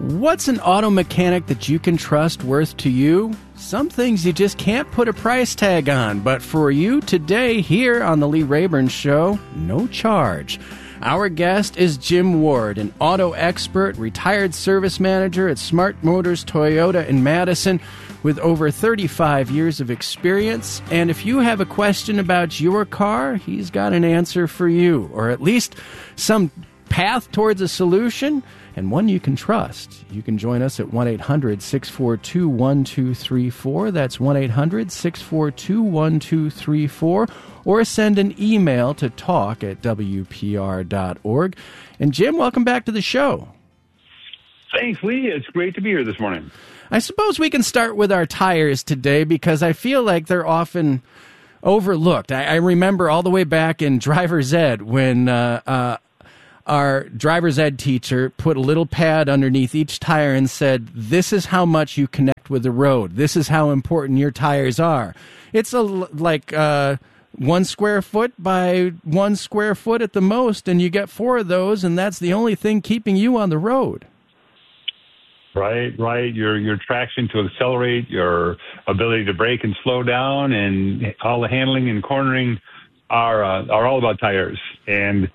What's an auto mechanic that you can trust worth to you? Some things you just can't put a price tag on, but for you today here on the Lee Rayburn Show, no charge. Our guest is Jim Ward, an auto expert, retired service manager at Smart Motors Toyota in Madison with over 35 years of experience. And if you have a question about your car, he's got an answer for you, or at least some path towards a solution, and one you can trust. You can join us at 1-800-642-1234. That's 1-800-642-1234. Or send an email to talk@wpr.org. And Jim, welcome back to the show. Thanks, Lee. It's great to be here this morning. I suppose we can start with our tires today because I feel like they're often overlooked. I remember all the way back in driver's ed when our driver's ed teacher put a little pad underneath each tire and said, this is how much you connect with the road. This is how important your tires are. It's like 1 square foot by 1 square foot at the most, and you get 4 of those, and that's the only thing keeping you on the road. Right. Your traction to accelerate, your ability to brake and slow down, and all the handling and cornering are all about tires. And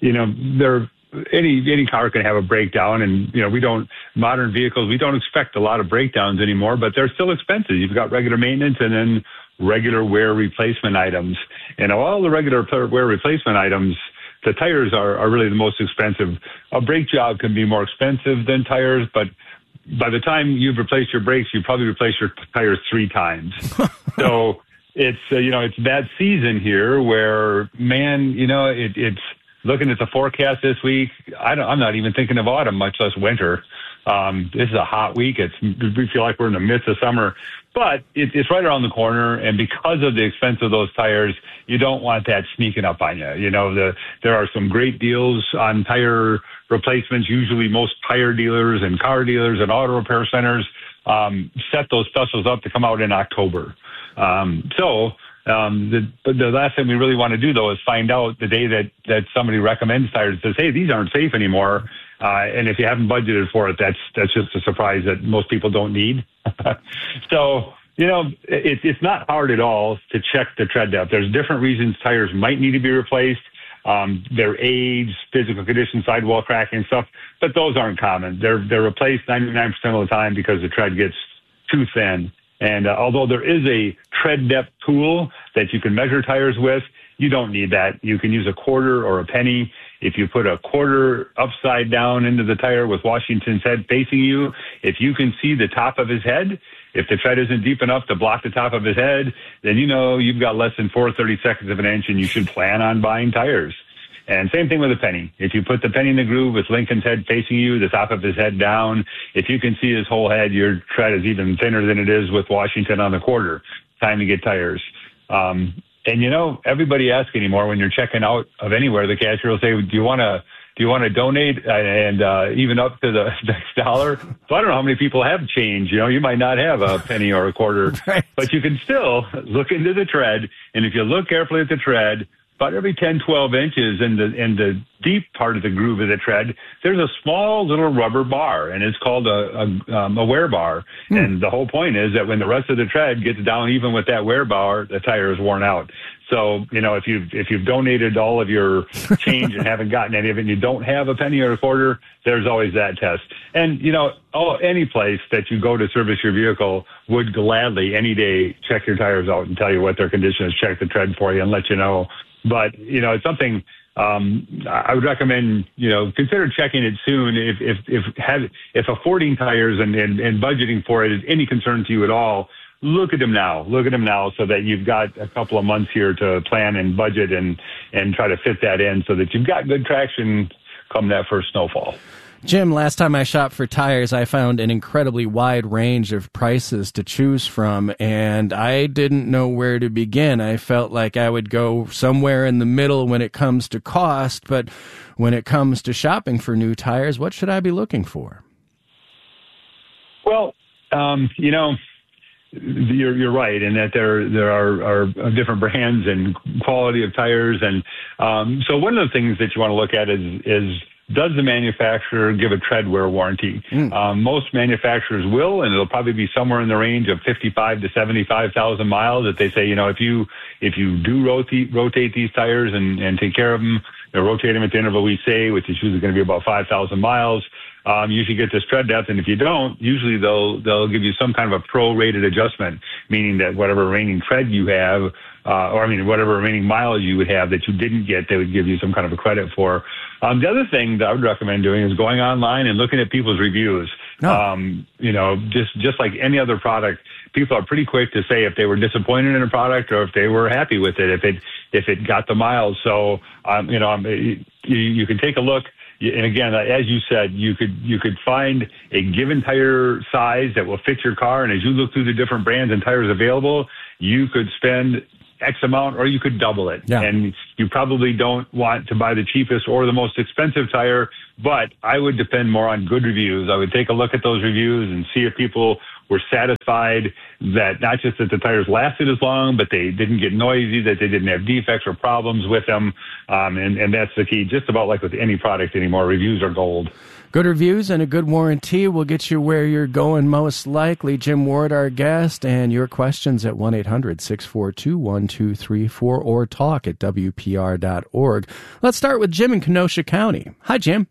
any car can have a breakdown, and modern vehicles, we don't expect a lot of breakdowns anymore, but they're still expensive. You've got regular maintenance and then regular wear replacement items. And all the regular wear replacement items, the tires are really the most expensive. A brake job can be more expensive than tires, but by the time you've replaced your brakes, you probably replaced your tires 3 times. So it's that season here where, man, it's looking at the forecast this week. I'm not even thinking of autumn, much less winter. This is a hot week. We feel like we're in the midst of summer, but it's right around the corner. And because of the expense of those tires, you don't want that sneaking up on you. There are some great deals on tire replacements. Usually most tire dealers and car dealers and auto repair centers set those specials up to come out in October. The last thing we really want to do, though, is find out the day that somebody recommends tires and says, hey, these aren't safe anymore. And if you haven't budgeted for it, that's just a surprise that most people don't need. So, it's not hard at all to check the tread depth. There's different reasons tires might need to be replaced. Their age, physical condition, sidewall cracking stuff, but those aren't common. They're replaced 99% of the time because the tread gets too thin. And although there is a tread depth tool that you can measure tires with, you don't need that. You can use a quarter or a penny. If you put a quarter upside down into the tire with Washington's head facing you, if you can see the top of his head, if the tread isn't deep enough to block the top of his head, then you've got less than 4/32 of an inch and you should plan on buying tires. And same thing with a penny. If you put the penny in the groove with Lincoln's head facing you, the top of his head down, if you can see his whole head, your tread is even thinner than it is with Washington on the quarter. Time to get tires. Everybody asks anymore when you're checking out of anywhere, the cashier will say, do you want to donate and even up to the next dollar? So I don't know how many people have change. You might not have a penny or a quarter, right, but you can still look into the tread. And if you look carefully at the tread, about every 10, 12 inches in the deep part of the groove of the tread, there's a small little rubber bar, and it's called a wear bar. And the whole point is that when the rest of the tread gets down even with that wear bar, the tire is worn out. So, if you've donated all of your change and haven't gotten any of it and you don't have a penny or a quarter, there's always that test. And, any place that you go to service your vehicle would gladly any day check your tires out and tell you what their condition is, check the tread for you and let you know. But, it's something I would recommend, consider checking it soon. If affording tires and budgeting for it is any concern to you at all, look at them now. Look at them now so that you've got a couple of months here to plan and budget and try to fit that in so that you've got good traction come that first snowfall. Jim, last time I shopped for tires, I found an incredibly wide range of prices to choose from, and I didn't know where to begin. I felt like I would go somewhere in the middle when it comes to cost, but when it comes to shopping for new tires, what should I be looking for? Well, you're right in that there are different brands and quality of tires, and so one of the things that you want to look at is does the manufacturer give a tread wear warranty? Most manufacturers will, and it'll probably be somewhere in the range of 55 to 75,000 miles. That they say, if you do rotate these tires and take care of them, rotate them at the interval we say, which is usually going to be about 5,000 miles. You should get this tread depth, and if you don't, usually they'll give you some kind of a prorated adjustment, meaning that whatever remaining tread you have, whatever remaining miles you would have that you didn't get, they would give you some kind of a credit for. The other thing that I would recommend doing is going online and looking at people's reviews. Just like any other product, people are pretty quick to say if they were disappointed in a product or if they were happy with it, if it got the miles. So, you can take a look. And again, as you said, you could find a given tire size that will fit your car. And as you look through the different brands and tires available, you could spend X amount or you could double it. Yeah. And you probably don't want to buy the cheapest or the most expensive tire, but I would depend more on good reviews. I would take a look at those reviews and see if people were satisfied that not just that the tires lasted as long, but they didn't get noisy, that they didn't have defects or problems with them. And that's the key. Just about like with any product anymore, reviews are gold. Good reviews and a good warranty will get you where you're going most likely. Jim Ward, our guest, and your questions at 1-800-642-1234 or talk at WPR.org. Let's start with Jim in Kenosha County. Hi, Jim.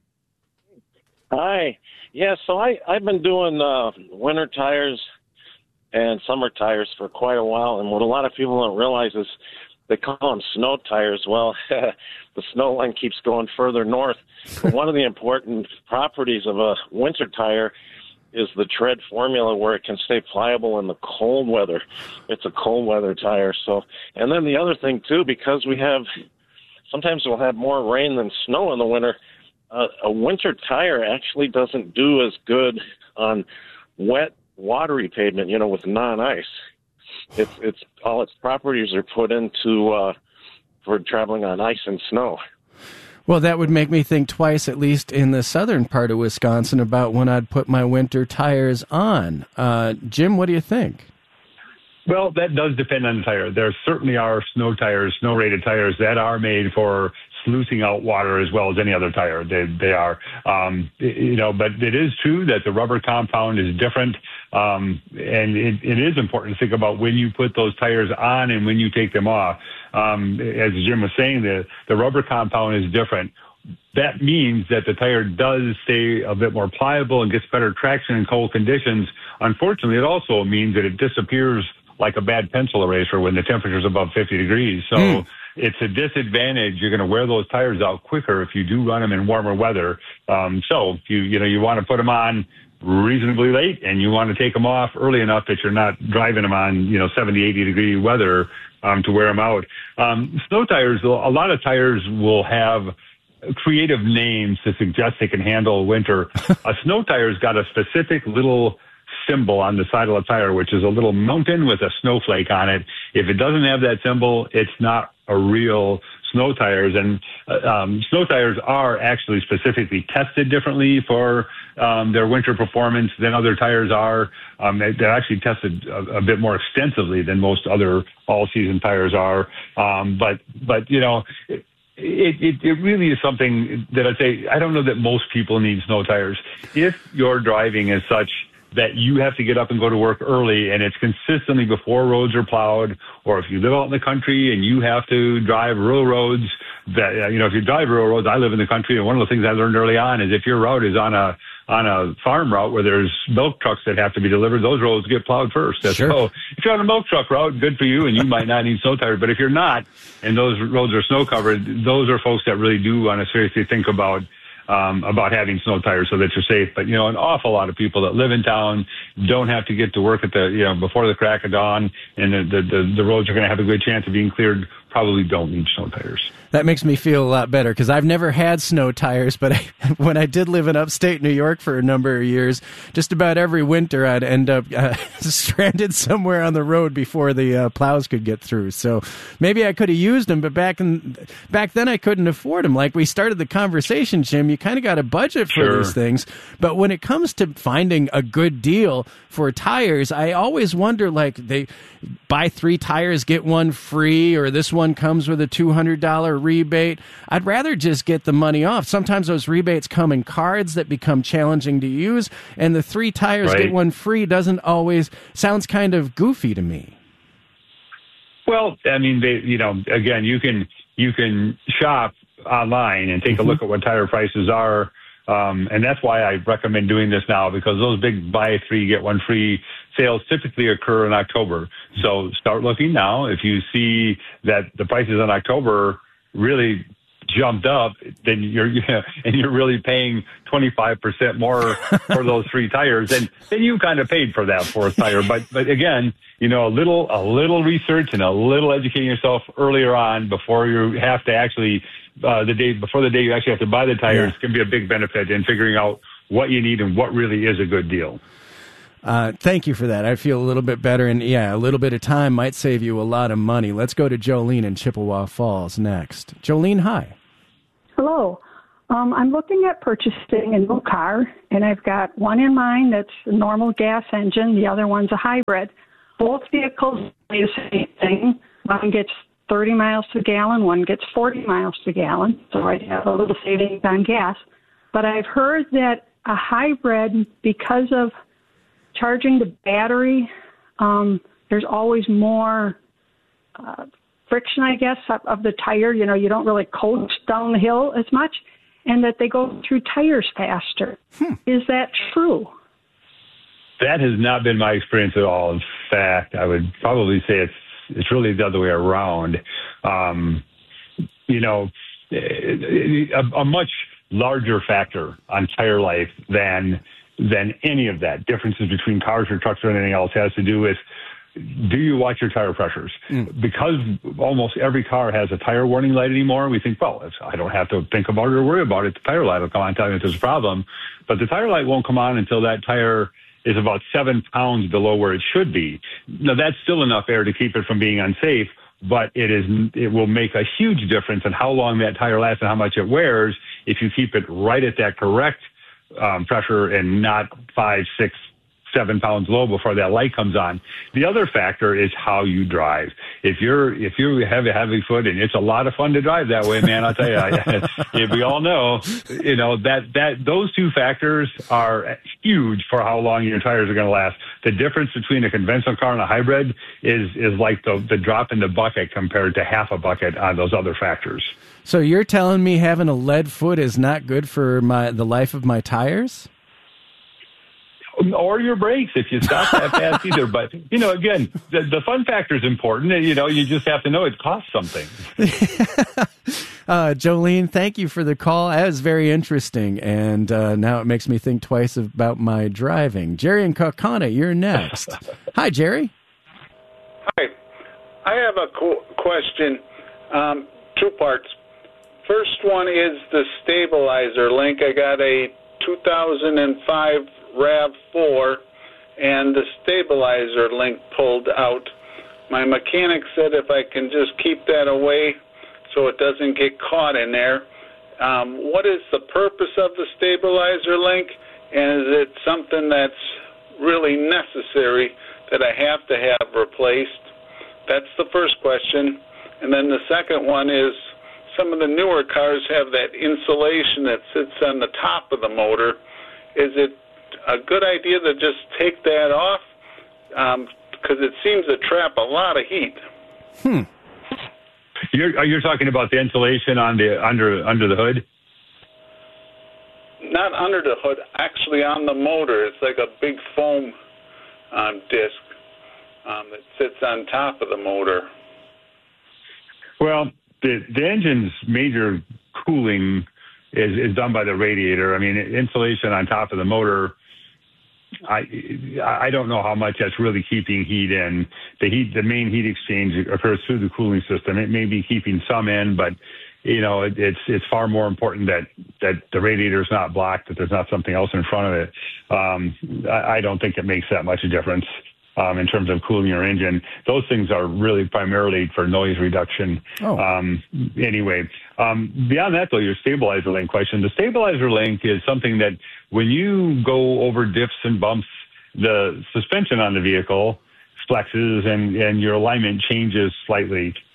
Hi. Yeah, so I've been doing winter tires and summer tires for quite a while, and what a lot of people don't realize is they call them snow tires. Well, the snow line keeps going further north. But one of the important properties of a winter tire is the tread formula where it can stay pliable in the cold weather. It's a cold weather tire. So, and then the other thing, too, because sometimes we'll have more rain than snow in the winter, a winter tire actually doesn't do as good on wet, watery pavement, with non-ice. It's all its properties are put into for traveling on ice and snow. Well, that would make me think twice, at least in the southern part of Wisconsin, about when I'd put my winter tires on. Jim, what do you think? Well, that does depend on the tire. There certainly are snow tires, snow-rated tires that are made for sluicing out water as well as any other tire. They are, but it is true that the rubber compound is different. And it is important to think about when you put those tires on and when you take them off. As Jim was saying, the rubber compound is different. That means that the tire does stay a bit more pliable and gets better traction in cold conditions. Unfortunately, it also means that it disappears like a bad pencil eraser when the temperature is above 50 degrees. So it's a disadvantage. You're going to wear those tires out quicker if you do run them in warmer weather. So if you want to put them on reasonably late and you want to take them off early enough that you're not driving them on 70, 80 degree weather to wear them out. Snow tires, a lot of tires will have creative names to suggest they can handle winter. A snow tire's got a specific little symbol on the side of the tire, which is a little mountain with a snowflake on it. If it doesn't have that symbol, it's not a real snow tires. And snow tires are actually specifically tested differently for their winter performance than other tires are. They're actually tested a bit more extensively than most other all-season tires are. But it really is something that I'd say, I don't know that most people need snow tires. If your driving is such that you have to get up and go to work early and it's consistently before roads are plowed, or if you live out in the country and you have to drive rural roads, that, if you drive rural roads, I live in the country, and one of the things I learned early on is if your route is on a farm route where there's milk trucks that have to be delivered, those roads get plowed first. Sure. So if you're on a milk truck route, good for you, and you might not need snow tires. But if you're not, and those roads are snow covered, those are folks that really do want to seriously think about having snow tires so that you're safe. But, an awful lot of people that live in town don't have to get to work at before the crack of dawn, and the roads are going to have a good chance of being cleared, probably don't need snow tires. That makes me feel a lot better because I've never had snow tires, but when I did live in upstate New York for a number of years, just about every winter I'd end up stranded somewhere on the road before the plows could get through. So maybe I could have used them, but back then I couldn't afford them. Like we started the conversation, Jim, you kind of got a budget for these things. But when it comes to finding a good deal for tires, I always wonder, like, they buy 3 tires, get one free, or this one one comes with a $200 rebate. I'd rather just get the money off. Sometimes those rebates come in cards that become challenging to use, and the 3 tires get one free doesn't always sounds kind of goofy to me. Well, I mean, again, you can shop online and take a look at what tire prices are. And that's why I recommend doing this now, because those big buy 3, get 1 free sales typically occur in October. So start looking now. If you see that the prices in October really jumped up, then you're really paying 25% more for those 3 tires, and then you kind of paid for that 4th tire. But again, a little research and a little educating yourself earlier on before you have to actually the day you actually have to buy the tires can be a big benefit in figuring out what you need and what really is a good deal. Thank you for that. I feel a little bit better, and a little bit of time might save you a lot of money. Let's go to Jolene in Chippewa Falls next. Jolene, hi. Hello. I'm looking at purchasing a new car, and I've got one in mind that's a normal gas engine. The other one's a hybrid. Both vehicles do the same thing. One gets 30 miles to the gallon, one gets 40 miles to the gallon, so I'd have a little savings on gas. But I've heard that a hybrid, because of charging the battery, there's always more friction, I guess, of the tire. You don't really coast down the hill as much, and that they go through tires faster. Is that true? That has not been my experience at all. In fact, I would probably say it's really the other way around. A much larger factor on tire life than any of that, differences between cars or trucks or anything else, has to do with, do you watch your tire pressures? Because almost every car has a tire warning light anymore, we think, well, I don't have to think about it or worry about it. The tire light will come on and tell me if there's a problem. But the tire light won't come on until that tire is about 7 pounds below where it should be. Now, that's still enough air to keep it from being unsafe, but it will make a huge difference in how long that tire lasts and how much it wears if you keep it right at that correct pressure and not 5, 6, 7 pounds low before that light comes on. The other factor is how you drive. If you have a heavy foot, and it's a lot of fun to drive that way, man, I'll tell you, we all know, that those 2 factors are huge for how long your tires are going to last. The difference between a conventional car and a hybrid is like the drop in the bucket compared to half a bucket on those other factors. So you're telling me having a lead foot is not good for the life of my tires? Or your brakes if you stop that fast either. But, again, the fun factor is important. And, you just have to know it costs something. Jolene, thank you for the call. That was very interesting. And now it makes me think twice about my driving. Jerry and Kaukauna, you're next. Hi, Jerry. Hi. I have a question, 2 parts. First one is the stabilizer link. I got a 2005 RAV4 and the stabilizer link pulled out. My mechanic said if I can just keep that away so it doesn't get caught in there. What is the purpose of the stabilizer link, and is it something that's really necessary that I have to have replaced? That's the first question. And then the second one is, some of the newer cars have that insulation that sits on the top of the motor. Is it a good idea to just take that off? Because it seems to trap a lot of heat. You're talking about the insulation on the under the hood? Not under the hood, actually on the motor. It's like a big foam disc that sits on top of the motor. Well, the engine's major cooling is done by the radiator. I mean, insulation on top of the motor, I don't know how much that's really keeping heat in. The main heat exchange occurs through the cooling system. It may be keeping some in, but it's far more important that the radiator is not blocked, that there's not something else in front of it. I don't think it makes that much a difference in terms of cooling your engine. Those things are really primarily for noise reduction. Anyway, beyond that, though, your stabilizer link question, the stabilizer link is something that when you go over dips and bumps, the suspension on the vehicle flexes and your alignment changes slightly.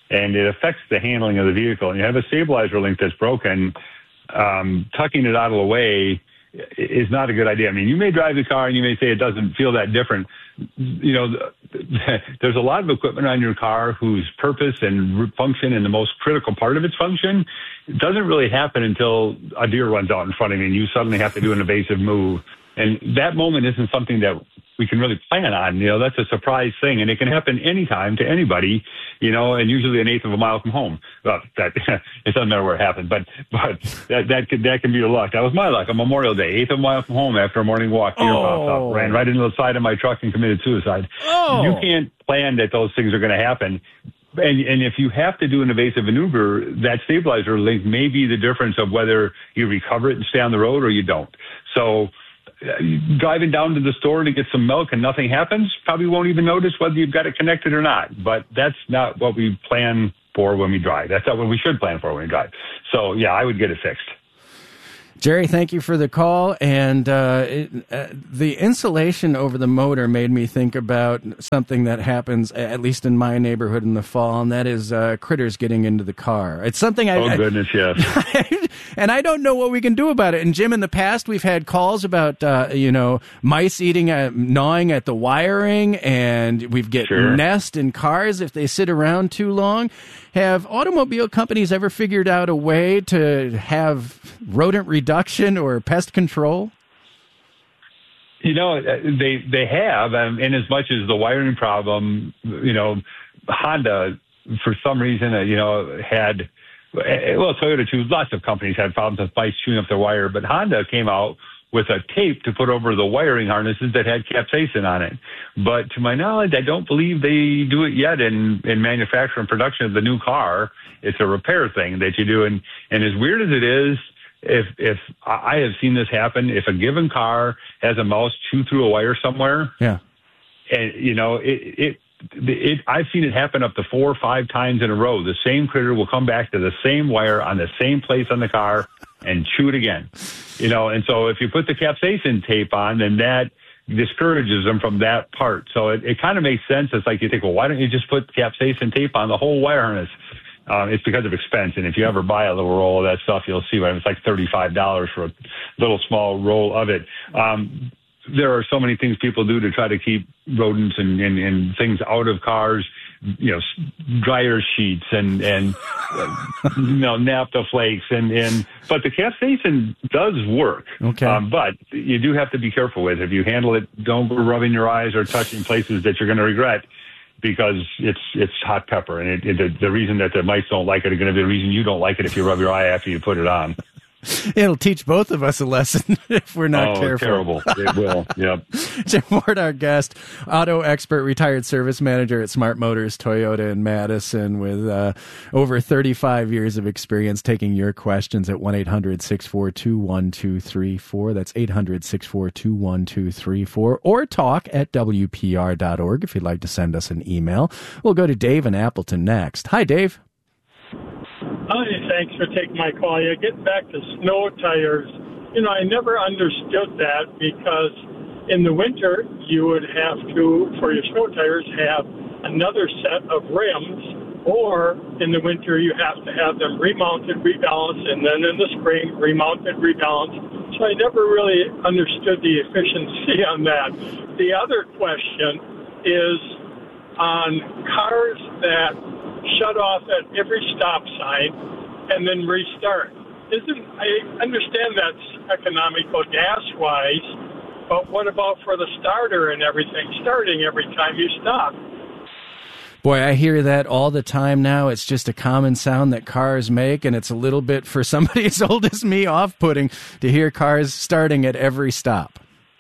and it affects the handling of the vehicle. And you have a stabilizer link that's broken, tucking it out of the way is not a good idea. I mean, you may drive the car and you may say it doesn't feel that different. There's a lot of equipment on your car whose purpose and function and the most critical part of its function doesn't really happen until a deer runs out in front of you and you suddenly have to do an evasive move. And that moment isn't something that we can really plan on. That's a surprise thing, and it can happen anytime to anybody, and usually an eighth of a mile from home. Well, it doesn't matter where it happened, but that can be your luck. That was my luck on Memorial Day, eighth of a mile from home after a morning walk. Deer popped up, ran right into the side of my truck and committed suicide. You can't plan that those things are going to happen. And if you have to do an evasive maneuver, that stabilizer link may be the difference of whether you recover it and stay on the road or you don't. So driving down to the store to get some milk and nothing happens, probably won't even notice whether you've got it connected or not. But that's not what we plan for when we drive. That's not what we should plan for when we drive. So, yeah, I would get it fixed. Jerry, thank you for the call. And the insulation over the motor made me think about something that happens, at least in my neighborhood in the fall, and that is critters getting into the car. It's something goodness, yes. And I don't know what we can do about it. And Jim, in the past, we've had calls about, mice gnawing at the wiring, and we've get nest in cars if they sit around too long. Have automobile companies ever figured out a way to have rodent reduction or pest control? They have, in as much as the wiring problem, Honda, for some reason, had, Toyota too, lots of companies had problems with mice chewing up their wire, but Honda came out with a tape to put over the wiring harnesses that had capsaicin on it. But to my knowledge, I don't believe they do it yet in manufacture and production of the new car. It's a repair thing that you do. And as weird as it is, if I have seen this happen, if a given car has a mouse chew through a wire somewhere, and I've seen it happen up to 4 or 5 times in a row. The same critter will come back to the same wire on the same place on the car and chew it again. And so if you put the capsaicin tape on, then that discourages them from that part. So it kind of makes sense. It's like you think, well, why don't you just put capsaicin tape on the whole wire harness? It's because of expense. And if you ever buy a little roll of that stuff, you'll see it's like $35 for a little small roll of it. There are so many things people do to try to keep rodents and things out of cars, dryer sheets and naphtha flakes but the capsaicin does work. Okay. But you do have to be careful with it. If you handle it, don't go rubbing your eyes or touching places that you're going to regret, because it's hot pepper, and the reason that the mice don't like it is going to be the reason you don't like it if you rub your eye after you put it on. It'll teach both of us a lesson if we're not careful. Terrible. It will, yep. Jim Ward, our guest, auto expert, retired service manager at Smart Motors Toyota in Madison, with over 35 years of experience taking your questions at 1-800-642-1234. That's 800-642-1234. Or talk at WPR.org if you'd like to send us an email. We'll go to Dave in Appleton next. Hi, Dave. Hi, thanks for taking my call. Getting back to snow tires, I never understood that, because in the winter you would have to, for your snow tires, have another set of rims, or in the winter you have to have them remounted, rebalanced, and then in the spring remounted, rebalanced. So I never really understood the efficiency on that. The other question is on cars that shut off at every stop sign and then restart. I understand that's economical gas-wise, but what about for the starter and everything, starting every time you stop? Boy, I hear that all the time now. It's just a common sound that cars make, and it's a little bit, for somebody as old as me, off-putting to hear cars starting at every stop.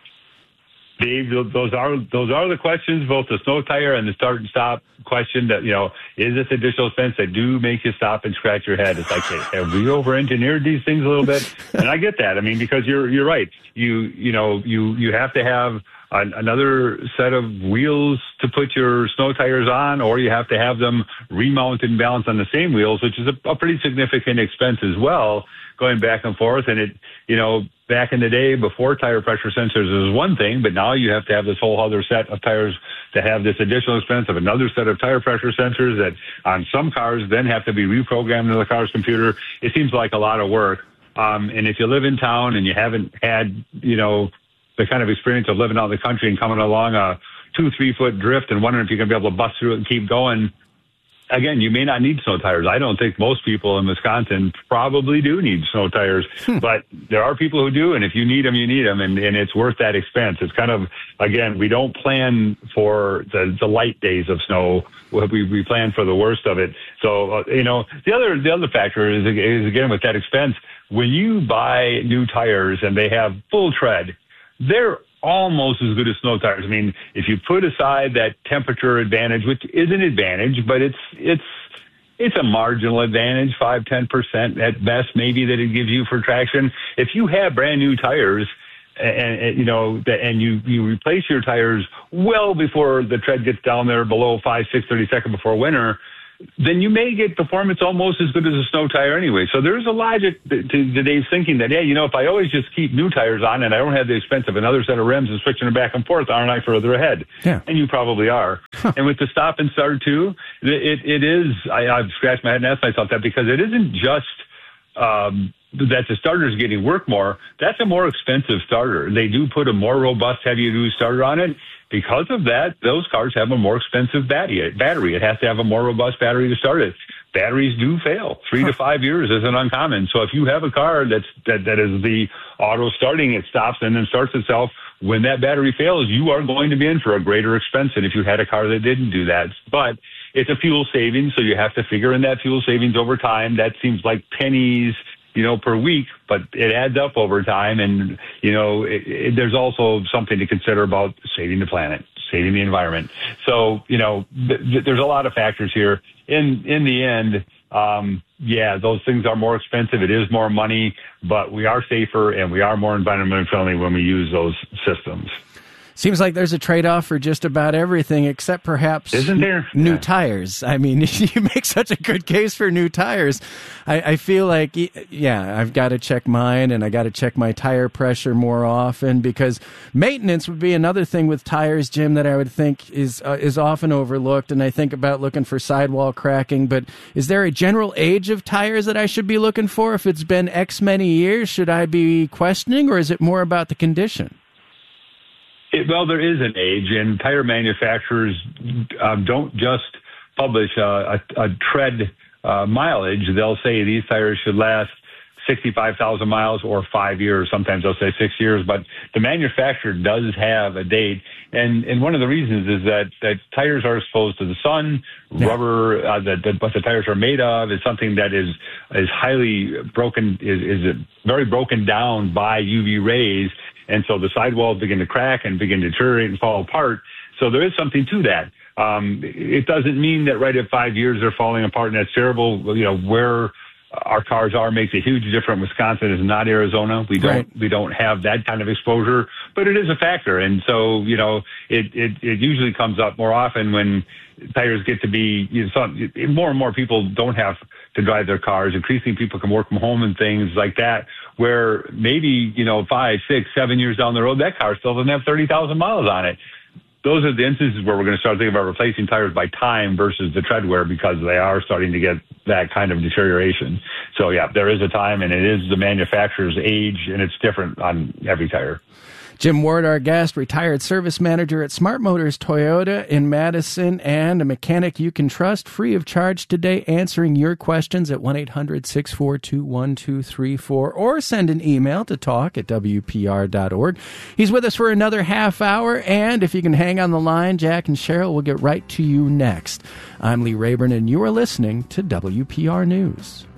Dave, those are the questions, both the snow tire and the start and stop question, that, is this additional expense that do make you stop and scratch your head? It's like, have we over-engineered these things a little bit? And I get that. I mean, because you're right. You have to have another set of wheels to put your snow tires on, or you have to have them remounted and balanced on the same wheels, which is a pretty significant expense as well, going back and forth. And back in the day, before tire pressure sensors, was one thing, but now you have to have this whole other set of tires to have this additional expense of another set of tire pressure sensors that on some cars then have to be reprogrammed into the car's computer. It seems like a lot of work. And if you live in town and you haven't had, the kind of experience of living out in the country and coming along a 2-3 foot drift and wondering if you're going to be able to bust through it and keep going, again, you may not need snow tires. I don't think most people in Wisconsin probably do need snow tires, but there are people who do, and if you need them, you need them, and it's worth that expense. It's kind of, again, we don't plan for the light days of snow. We plan for the worst of it. So, the other factor is again, with that expense, when you buy new tires and they have full tread, they're almost as good as snow tires. I mean, if you put aside that temperature advantage, which is an advantage, but it's a marginal advantage, 5-10% at best, maybe, that it gives you for traction. If you have brand new tires and you replace your tires well before the tread gets down there below 5-6 30 before winter, then you may get performance almost as good as a snow tire anyway. So there's a logic to today's thinking that, if I always just keep new tires on and I don't have the expense of another set of rims and switching them back and forth, aren't I further ahead? Yeah. And you probably are. And with the stop and start too, it is, I've scratched my head and asked myself that, because it isn't just that the starter's getting work more. That's a more expensive starter. They do put a more robust, heavy-duty starter on it. Because of that, those cars have a more expensive battery. It has to have a more robust battery to start it. Batteries do fail. 3 to 5 years isn't uncommon. So if you have a car that is the auto starting, it stops and then starts itself, when that battery fails, you are going to be in for a greater expense than if you had a car that didn't do that. But it's a fuel savings, so you have to figure in that fuel savings over time. That seems like pennies, per week, but it adds up over time. And, there's also something to consider about saving the planet, saving the environment. So, there's a lot of factors here. In the end, those things are more expensive. It is more money, but we are safer and we are more environmentally friendly when we use those systems. Seems like there's a trade-off for just about everything, except perhaps Isn't there? New tires. I mean, you make such a good case for new tires. I feel like, I've got to check mine, and I got to check my tire pressure more often, because maintenance would be another thing with tires, Jim, that I would think is often overlooked. And I think about looking for sidewall cracking. But is there a general age of tires that I should be looking for? If it's been X many years, should I be questioning, or is it more about the condition? Well, there is an age, and tire manufacturers don't just publish a tread mileage. They'll say these tires should last 65,000 miles or 5 years. Sometimes they'll say 6 years, but the manufacturer does have a date. And one of the reasons is that tires are exposed to the sun. Yeah. Rubber, what the tires are made of, is something that is highly broken, is very broken down by UV rays. And so the sidewalls begin to crack and begin to deteriorate and fall apart. So there is something to that. It doesn't mean that right at 5 years they're falling apart, and that's terrible. Where our cars are makes a huge difference. Wisconsin is not Arizona. We don't have that kind of exposure, but it is a factor. And so, it usually comes up more often when tires get to be, more and more people don't have to drive their cars. Increasingly, people can work from home and things like that, where maybe, 5, 6, 7 years down the road, that car still doesn't have 30,000 miles on it. Those are the instances where we're going to start thinking about replacing tires by time versus the tread wear, because they are starting to get that kind of deterioration. So, there is a time, and it is the manufacturer's age, and it's different on every tire. Jim Ward, our guest, retired service manager at Smart Motors Toyota in Madison, and a mechanic you can trust, free of charge today, answering your questions at 1-800-642-1234, or send an email to talk@wpr.org. He's with us for another half hour, and if you can hang on the line, Jack and Cheryl will get right to you next. I'm Lee Rayburn, and you are listening to WPR News.